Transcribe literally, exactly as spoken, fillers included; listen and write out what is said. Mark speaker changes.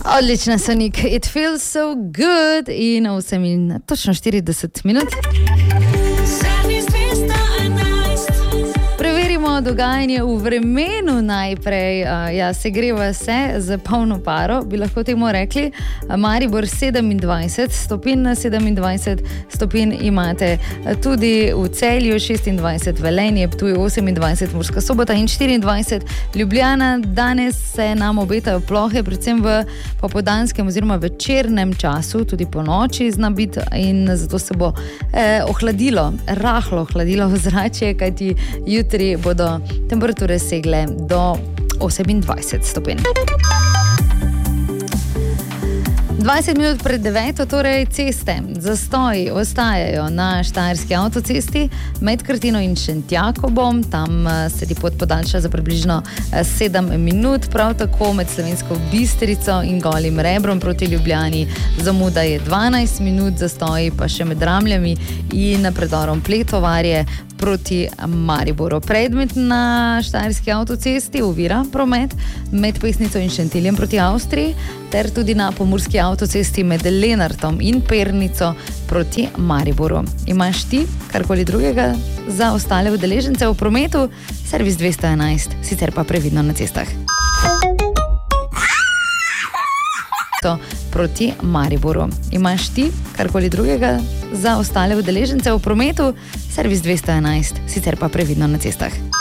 Speaker 1: Odlična Sonik, it feels so good in osem in točno štirideset minut. Preverimo dogajanje v vremenu najprej. Ja, se greva se z polno paro, bi lahko temu rekli. Maribor sedemindvajset stopinj, sedemindvajset stopinj imate tudi v Celju, šestindvajset Velenje, Ptuj osemindvajset, Murska Sobota in štiriindvajset Ljubljana. Danes se nam obetajo plohe, predvsem v popoldanskem oziroma večernem času, tudi po noči zna biti in zato se bo eh, ohladilo, rahlo ohladilo ozračje, kajti jutri bodo temperature segle do osemindvajset stopinj. dvajset minut pred deveto, torej ceste. Zastoji ostajajo na Štajerski avtocesti med Krtino in Šentjakobom. Tam se ti pot podaljša za približno sedem minut. Prav tako med Slovensko Bistrico in Golim Rebrom proti Ljubljani zamuda je dvanajst minut, zastoji pa še med Ramljami in predorom Pletovarje proti Mariboru. Predmet na Štajerski avtocesti ovira promet med Pesnico in Šentiljem proti Avstriji ter tudi na Pomurski avtocesti med Lenartom in Pernico proti Mariboru. Imaš ti karkoli drugega za ostale udeležence v prometu? Servis dvesto enajst, sicer pa previdno na cestah. Proti Mariboru. Imaš ti karkoli drugega za ostale udeležence v prometu? Servis dvesto enajst, sicer pa previdno na cestah.